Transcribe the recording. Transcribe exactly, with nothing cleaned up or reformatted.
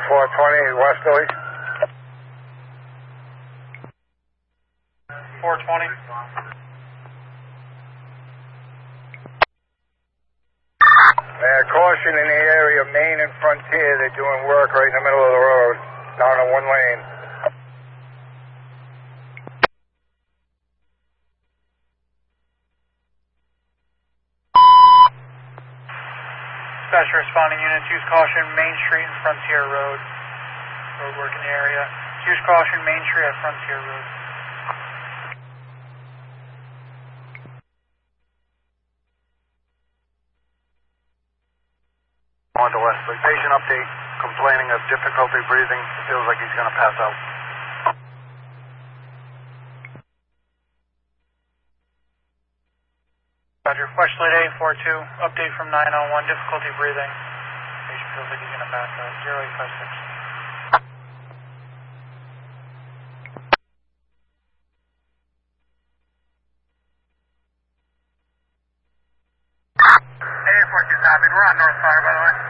four twenty, westerly. four twenty. Uh, caution in the area of Main and Frontier. They're doing work right in the middle of the road, down in one lane. Dispatcher responding units, use caution, Main Street and Frontier Road. Road work in the area. Use caution, Main Street at Frontier Road. On to Wesley. Patient update, complaining of difficulty breathing. Feels like he's going to pass out. Roger. Westerly eight four two, update from nine oh one, difficulty breathing. Patient feels like he's going to pass out. zero eight five six. eight four two copied. We're on North Fire, by the way.